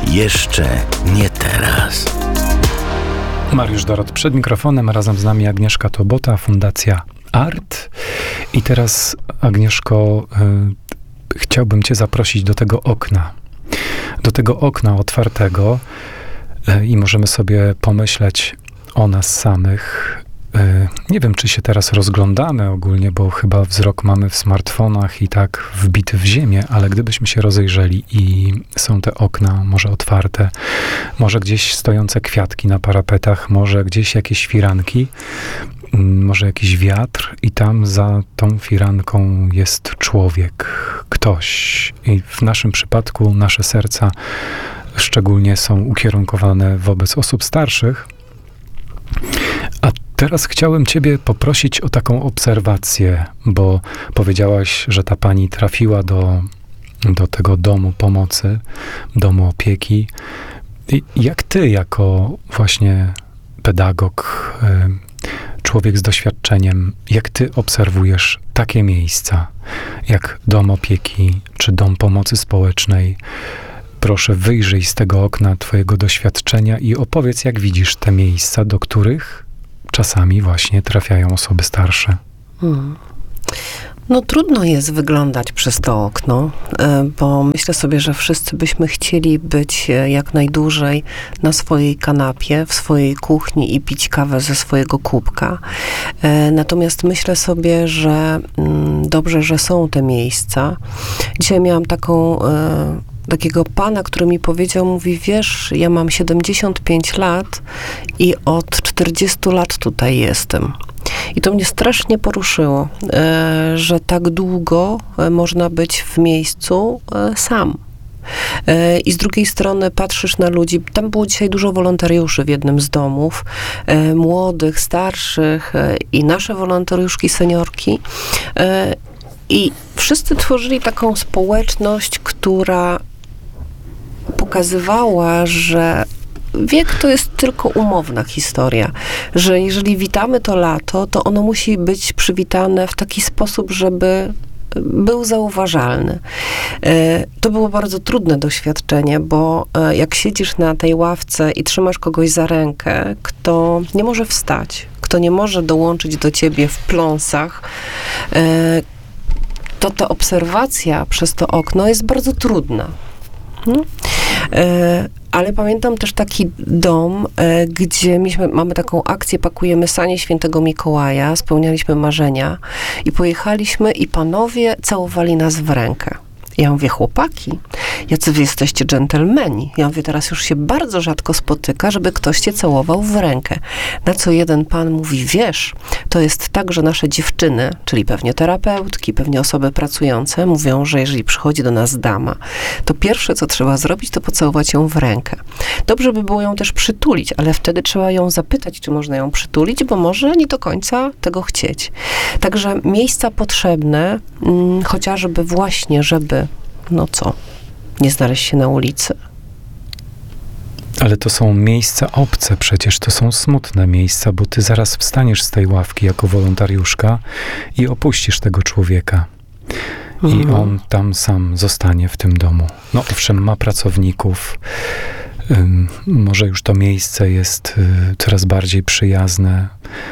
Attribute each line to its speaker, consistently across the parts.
Speaker 1: Jeszcze nie teraz.
Speaker 2: Mariusz Dorot przed mikrofonem, razem z nami Agnieszka Tobota, Fundacja ART. I teraz, Agnieszko, chciałbym cię zaprosić do tego okna. Do tego okna otwartego i możemy sobie pomyśleć o nas samych. Nie wiem, czy się teraz rozglądamy ogólnie, bo chyba wzrok mamy w smartfonach i tak wbity w ziemię, ale gdybyśmy się rozejrzeli i są te okna może otwarte, może gdzieś stojące kwiatki na parapetach, może gdzieś jakieś firanki, może jakiś wiatr i tam za tą firanką jest człowiek, ktoś. I w naszym przypadku nasze serca szczególnie są ukierunkowane wobec osób starszych. A teraz chciałem ciebie poprosić o taką obserwację, bo powiedziałaś, że ta pani trafiła do tego domu pomocy, domu opieki. I jak ty, jako właśnie pedagog, człowiek z doświadczeniem, jak ty obserwujesz takie miejsca, jak dom opieki czy dom pomocy społecznej? Proszę, wyjrzyj z tego okna twojego doświadczenia i opowiedz, jak widzisz te miejsca, do których czasami właśnie trafiają osoby starsze.
Speaker 3: No trudno jest wyglądać przez to okno, bo myślę sobie, że wszyscy byśmy chcieli być jak najdłużej na swojej kanapie, w swojej kuchni i pić kawę ze swojego kubka. Natomiast myślę sobie, że dobrze, że są te miejsca. Dzisiaj miałam takiego pana, który mi powiedział, mówi, wiesz, ja mam 75 lat i od 40 lat tutaj jestem. I to mnie strasznie poruszyło, że tak długo można być w miejscu sam. I z drugiej strony patrzysz na ludzi, tam było dzisiaj dużo wolontariuszy w jednym z domów, młodych, starszych i nasze wolontariuszki, seniorki. I wszyscy tworzyli taką społeczność, która pokazywała, że wiek to jest tylko umowna historia, że jeżeli witamy to lato, to ono musi być przywitane w taki sposób, żeby był zauważalny. To było bardzo trudne doświadczenie, bo jak siedzisz na tej ławce i trzymasz kogoś za rękę, kto nie może wstać, kto nie może dołączyć do ciebie w pląsach, to ta obserwacja przez to okno jest bardzo trudna. Ale pamiętam też taki dom, gdzie mamy taką akcję, pakujemy sanie Świętego Mikołaja, spełnialiśmy marzenia i pojechaliśmy i panowie całowali nas w rękę. Ja mówię, chłopaki, jacy wy jesteście dżentelmeni. Ja mówię, teraz już się bardzo rzadko spotyka, żeby ktoś cię całował w rękę. Na co jeden pan mówi, wiesz, to jest tak, że nasze dziewczyny, czyli pewnie terapeutki, pewnie osoby pracujące, mówią, że jeżeli przychodzi do nas dama, to pierwsze, co trzeba zrobić, to pocałować ją w rękę. Dobrze by było ją też przytulić, ale wtedy trzeba ją zapytać, czy można ją przytulić, bo może nie do końca tego chcieć. Także miejsca potrzebne, chociażby właśnie, żeby nie znaleźć się na ulicy.
Speaker 2: Ale to są miejsca obce przecież, to są smutne miejsca, bo ty zaraz wstaniesz z tej ławki jako wolontariuszka i opuścisz tego człowieka. I on tam sam zostanie w tym domu. No owszem, ma pracowników, może już to miejsce jest coraz bardziej przyjazne.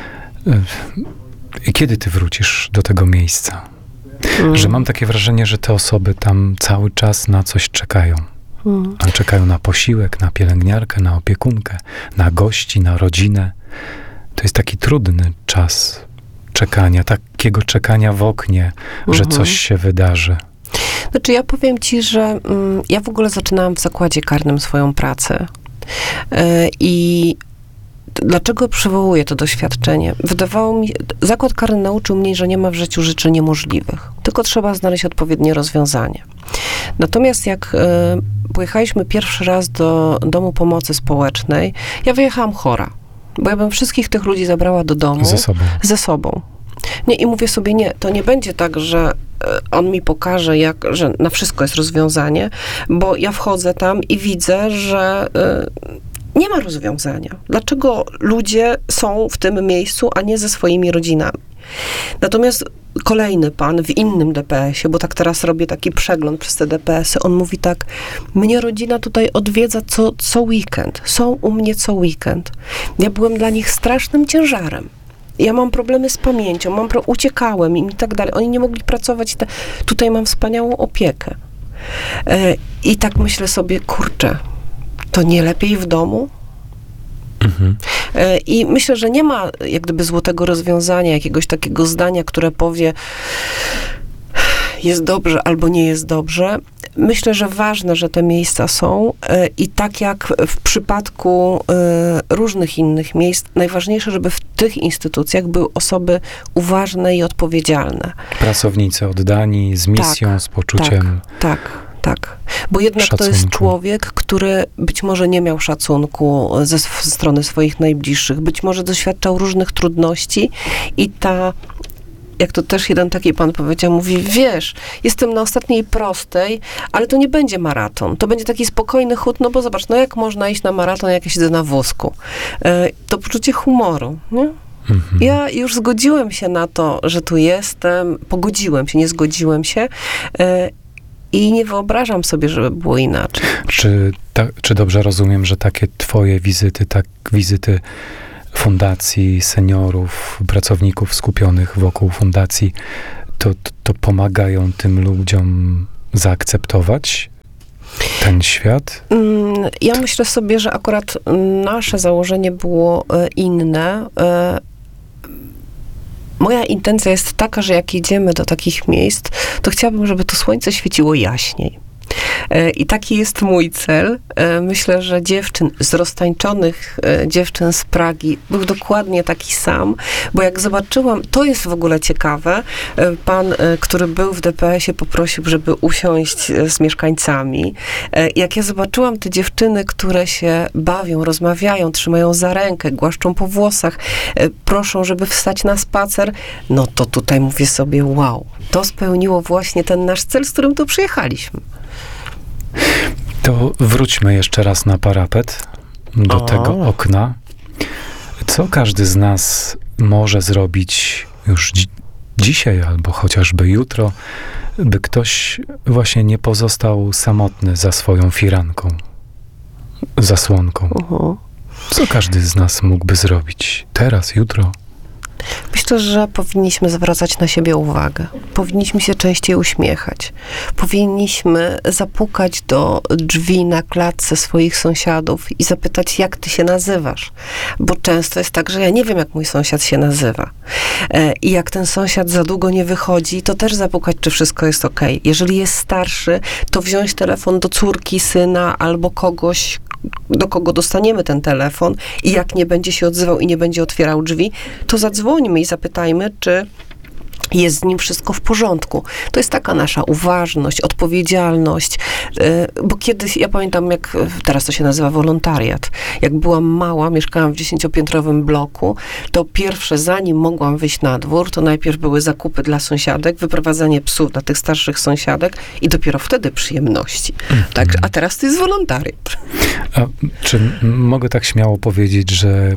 Speaker 2: I kiedy ty wrócisz do tego miejsca? Że mam takie wrażenie, że te osoby tam cały czas na coś czekają. A czekają na posiłek, na pielęgniarkę, na opiekunkę, na gości, na rodzinę. To jest taki trudny czas czekania, takiego czekania w oknie, że coś się wydarzy.
Speaker 3: Znaczy ja powiem ci, że ja w ogóle zaczynałam w zakładzie karnym swoją pracę. I dlaczego przywołuję to doświadczenie? Wydawało mi się, zakład karny nauczył mnie, że nie ma w życiu rzeczy niemożliwych, tylko trzeba znaleźć odpowiednie rozwiązanie. Natomiast jak pojechaliśmy pierwszy raz do domu pomocy społecznej, ja wyjechałam chora, bo ja bym wszystkich tych ludzi zabrała do domu ze sobą. Nie, i mówię sobie, nie, to nie będzie tak, że on mi pokaże, że na wszystko jest rozwiązanie, bo ja wchodzę tam i widzę, że nie ma rozwiązania. Dlaczego ludzie są w tym miejscu, a nie ze swoimi rodzinami? Natomiast kolejny pan w innym DPS-ie, bo tak teraz robię taki przegląd przez te DPS-y, on mówi tak, mnie rodzina tutaj odwiedza co weekend. Są u mnie co weekend. Ja byłem dla nich strasznym ciężarem. Ja mam problemy z pamięcią, uciekałem im i tak dalej. Oni nie mogli pracować. Tutaj mam wspaniałą opiekę. I tak myślę sobie, kurczę, to nie lepiej w domu? I myślę, że nie ma jak gdyby złotego rozwiązania, jakiegoś takiego zdania, które powie jest dobrze albo nie jest dobrze. Myślę, że ważne, że te miejsca są i tak jak w przypadku różnych innych miejsc, najważniejsze, żeby w tych instytucjach były osoby uważne i odpowiedzialne.
Speaker 2: Pracownicy oddani, z misją, z poczuciem.
Speaker 3: Tak. Bo jednak
Speaker 2: szacunku.
Speaker 3: To jest człowiek, który być może nie miał szacunku ze strony swoich najbliższych, być może doświadczał różnych trudności i jak to też jeden taki pan powiedział, mówi, wiesz, jestem na ostatniej prostej, ale to nie będzie maraton. To będzie taki spokojny chód, no bo zobacz, jak można iść na maraton, jak ja siedzę na wózku. To poczucie humoru, nie? Ja już zgodziłem się na to, że tu jestem, pogodziłem się, nie zgodziłem się i nie wyobrażam sobie, żeby było inaczej.
Speaker 2: Czy dobrze rozumiem, że takie twoje wizyty, wizyty fundacji, seniorów, pracowników skupionych wokół fundacji, to pomagają tym ludziom zaakceptować ten świat?
Speaker 3: Ja myślę sobie, że akurat nasze założenie było inne. Moja intencja jest taka, że jak idziemy do takich miejsc, to chciałabym, żeby to słońce świeciło jaśniej. I taki jest mój cel. Myślę, że dziewczyn, roztańczonych dziewczyn z Pragi był dokładnie taki sam, bo jak zobaczyłam, to jest w ogóle ciekawe, pan, który był w DPS-ie, poprosił, żeby usiąść z mieszkańcami. Jak ja zobaczyłam te dziewczyny, które się bawią, rozmawiają, trzymają za rękę, głaszczą po włosach, proszą, żeby wstać na spacer, no to tutaj mówię sobie, wow, to spełniło właśnie ten nasz cel, z którym tu przyjechaliśmy.
Speaker 2: To wróćmy jeszcze raz na parapet, do tego okna. Co każdy z nas może zrobić już dzisiaj albo chociażby jutro, by ktoś właśnie nie pozostał samotny za swoją firanką, zasłonką? Co każdy z nas mógłby zrobić teraz, jutro?
Speaker 3: Myślę, że powinniśmy zwracać na siebie uwagę. Powinniśmy się częściej uśmiechać. Powinniśmy zapukać do drzwi na klatce swoich sąsiadów i zapytać, jak ty się nazywasz. Bo często jest tak, że ja nie wiem, jak mój sąsiad się nazywa. I jak ten sąsiad za długo nie wychodzi, to też zapukać, czy wszystko jest okej. Jeżeli jest starszy, to wziąć telefon do córki, syna albo kogoś, do kogo dostaniemy ten telefon i jak nie będzie się odzywał i nie będzie otwierał drzwi, to zadzwońmy i zapytajmy, czy jest z nim wszystko w porządku. To jest taka nasza uważność, odpowiedzialność, bo kiedyś, ja pamiętam, jak teraz to się nazywa wolontariat. Jak byłam mała, mieszkałam w 10-piętrowym bloku, to pierwsze, zanim mogłam wyjść na dwór, to najpierw były zakupy dla sąsiadek, wyprowadzanie psów dla tych starszych sąsiadek i dopiero wtedy przyjemności. Tak, a teraz to jest wolontariat.
Speaker 2: A czy mogę tak śmiało powiedzieć, że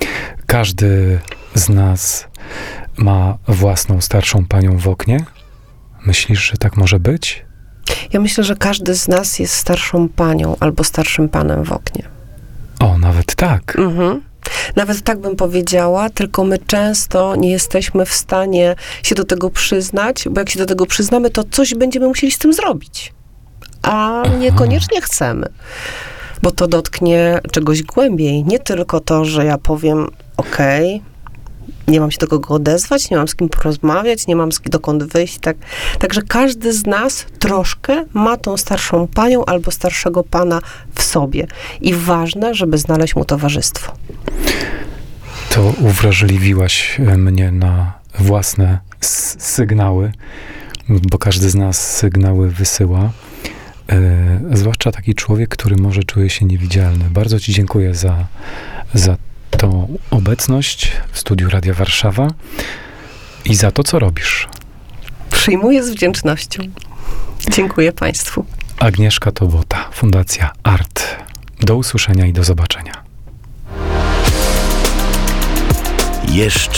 Speaker 2: każdy z nas ma własną starszą panią w oknie? Myślisz, że tak może być?
Speaker 3: Ja myślę, że każdy z nas jest starszą panią albo starszym panem w oknie.
Speaker 2: O, nawet tak.
Speaker 3: Nawet tak bym powiedziała, tylko my często nie jesteśmy w stanie się do tego przyznać, bo jak się do tego przyznamy, to coś będziemy musieli z tym zrobić. A niekoniecznie chcemy. Bo to dotknie czegoś głębiej. Nie tylko to, że ja powiem, okej, nie mam się do kogo odezwać, nie mam z kim porozmawiać, nie mam dokąd wyjść. Tak. Także każdy z nas troszkę ma tą starszą panią albo starszego pana w sobie. I ważne, żeby znaleźć mu towarzystwo.
Speaker 2: To uwrażliwiłaś mnie na własne sygnały, bo każdy z nas sygnały wysyła. Zwłaszcza taki człowiek, który może czuje się niewidzialny. Bardzo ci dziękuję za tą obecność w studiu Radia Warszawa i za to, co robisz.
Speaker 3: Przyjmuję z wdzięcznością. Dziękuję Państwu.
Speaker 2: Agnieszka Tobota, Fundacja ART. Do usłyszenia i do zobaczenia.
Speaker 1: Jeszcze